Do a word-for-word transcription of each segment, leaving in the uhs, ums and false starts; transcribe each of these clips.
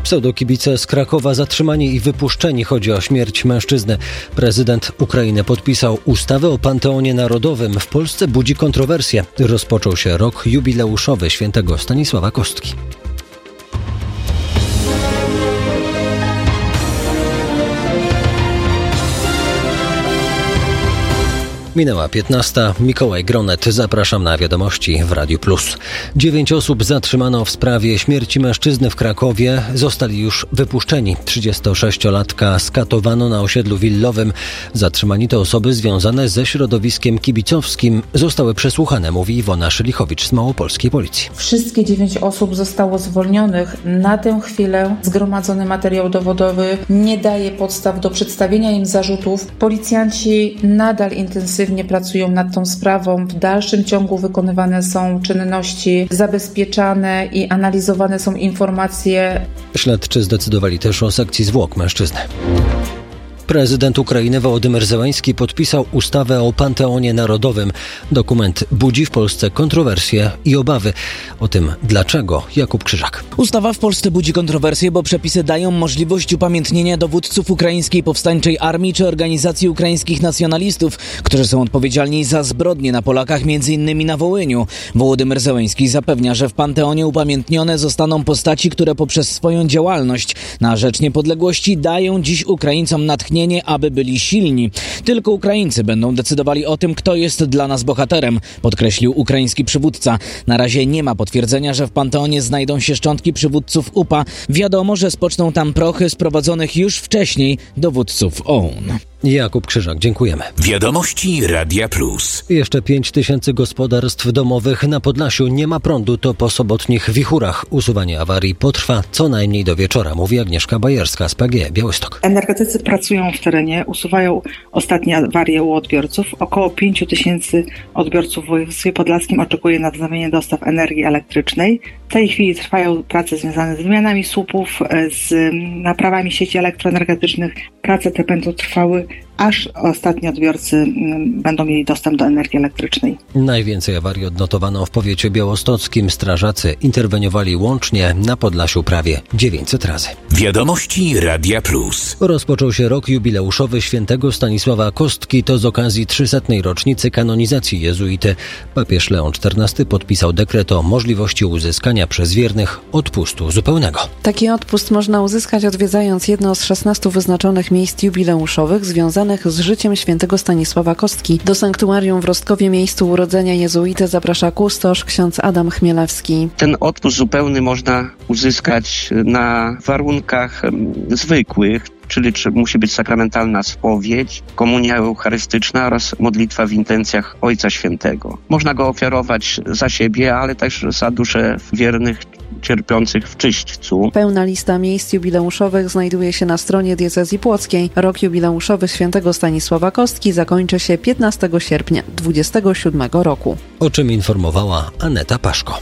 Pseudokibice z Krakowa zatrzymani i wypuszczeni. Chodzi o śmierć mężczyzny. Prezydent Ukrainy podpisał ustawę o Panteonie Narodowym. W Polsce budzi kontrowersje. Rozpoczął się rok jubileuszowy świętego Stanisława Kostki. Minęła piętnasta. Mikołaj Gronet. Zapraszam na wiadomości w Radiu Plus. Dziewięć osób zatrzymano w sprawie śmierci mężczyzny w Krakowie. Zostali już wypuszczeni. trzydziestosześciolatka skatowano na osiedlu willowym. Zatrzymani to osoby związane ze środowiskiem kibicowskim. Zostały przesłuchane, mówi Iwona Szylichowicz z Małopolskiej Policji. Wszystkie dziewięć osób zostało zwolnionych. Na tę chwilę zgromadzony materiał dowodowy nie daje podstaw do przedstawienia im zarzutów. Policjanci nadal intensywnie pracują nad tą sprawą. W dalszym ciągu wykonywane są czynności zabezpieczane i analizowane są informacje. Śledczy zdecydowali też o sekcji zwłok mężczyzny. Prezydent Ukrainy Wołodymyr Zełański podpisał ustawę o Panteonie Narodowym. Dokument budzi w Polsce kontrowersje i obawy. O tym dlaczego Jakub Krzyżak. Ustawa w Polsce budzi kontrowersje, bo przepisy dają możliwość upamiętnienia dowódców ukraińskiej powstańczej armii czy organizacji ukraińskich nacjonalistów, którzy są odpowiedzialni za zbrodnie na Polakach, między innymi na Wołyniu. Wołodymyr Zełański zapewnia, że w Panteonie upamiętnione zostaną postaci, które poprzez swoją działalność na rzecz niepodległości dają dziś Ukraińcom natchnienie, aby byli silni. Tylko Ukraińcy będą decydowali o tym, kto jest dla nas bohaterem, podkreślił ukraiński przywódca. Na razie nie ma potwierdzenia, że w Panteonie znajdą się szczątki przywódców U P A. Wiadomo, że spoczną tam prochy sprowadzonych już wcześniej dowódców O U N. Jakub Krzyżak, dziękujemy. Wiadomości Radia Plus. Jeszcze pięć tysięcy gospodarstw domowych na Podlasiu nie ma prądu. To po sobotnich wichurach. Usuwanie awarii potrwa co najmniej do wieczora, mówi Agnieszka Bajerska z P G E Białystok. Energetycy pracują w terenie, usuwają ostatnie awarie u odbiorców. Około pięć tysięcy odbiorców w województwie podlaskim oczekuje na wznowienie dostaw energii elektrycznej. W tej chwili trwają prace związane z wymianami słupów, z naprawami sieci elektroenergetycznych. Prace te będą trwały, aż ostatni odbiorcy będą mieli dostęp do energii elektrycznej. Najwięcej awarii odnotowano w powiecie białostockim. Strażacy interweniowali łącznie na Podlasiu prawie dziewięćset razy. Wiadomości Radia Plus. Rozpoczął się rok jubileuszowy świętego Stanisława Kostki. To z okazji trzysetnej rocznicy kanonizacji jezuity. Papież Leon czternasty podpisał dekret o możliwości uzyskania przez wiernych odpustu zupełnego. Taki odpust można uzyskać, odwiedzając jedno z szesnastu wyznaczonych miejsc jubileuszowych związanych z życiem świętego Stanisława Kostki. Do sanktuarium w Rostkowie, miejscu urodzenia jezuity, zaprasza kustosz ksiądz Adam Chmielewski. Ten odpust zupełny można uzyskać na warunkach zwykłych, czyli czy musi być sakramentalna spowiedź, komunia eucharystyczna oraz modlitwa w intencjach Ojca Świętego. Można go ofiarować za siebie, ale też za dusze wiernych cierpiących w czyśćcu. Pełna lista miejsc jubileuszowych znajduje się na stronie diecezji płockiej. Rok jubileuszowy świętego Stanisława Kostki zakończy się piętnastego sierpnia dwudziestego siódmego roku. O czym informowała Aneta Paszko.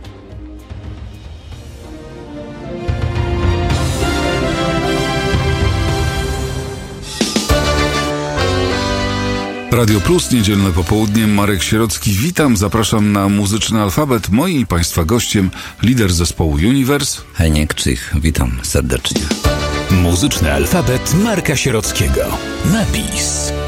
Radio Plus, niedzielne popołudnie, Marek Sierocki. Witam, zapraszam na muzyczny alfabet. Moim i Państwa gościem lider zespołu Universe. Heniek Czych, witam serdecznie. Muzyczny alfabet Marka Sierockiego. Napis.